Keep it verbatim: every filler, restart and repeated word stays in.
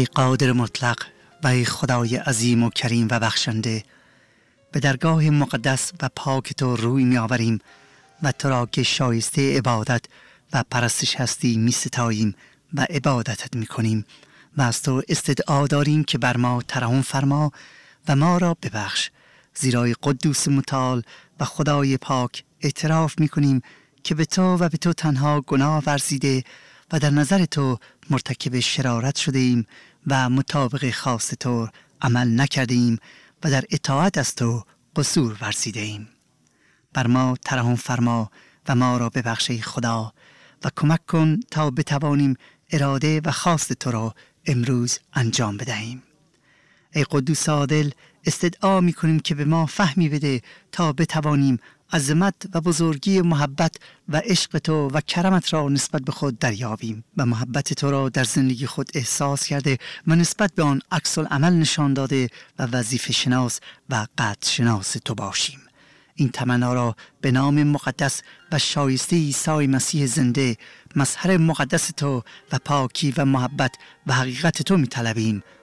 ای قادر مطلق و ای خدای عظیم و کریم و بخشنده، به درگاه مقدس و پاک تو روی می آوریم و تو را که شایسته عبادت و پرستش هستی می ستاییم و عبادتت می کنیم و از تو استدعا داریم که بر ما ترحم فرما و ما را ببخش، زیرا قدوس متعال و خدای پاک اعتراف می کنیم که به تو و به تو تنها گناه ورزیده و در نظر تو مرتکب شرارت شده ایم و مطابق خواست تو عمل نکرده ایم و در اطاعت از تو قصور ورزیده ایم. بر ما ترحم فرما و ما را ببخش ای خدا و کمک کن تا بتوانیم اراده و خواست تو را امروز انجام بدهیم. ای قدوس عادل، استدعا می کنیم که به ما فهمی بده تا بتوانیم عظمت و بزرگی محبت و عشق تو و کرمت را نسبت به خود دریابیم و محبت تو را در زندگی خود احساس کرده و نسبت به آن عکس العمل نشان داده و وظیفه شناس و قدر شناس تو باشیم. این تمنا را به نام مقدس و شایسته عیسی مسیح زنده، مظهر مقدس تو و پاکی و محبت و حقیقت تو می طلبیم.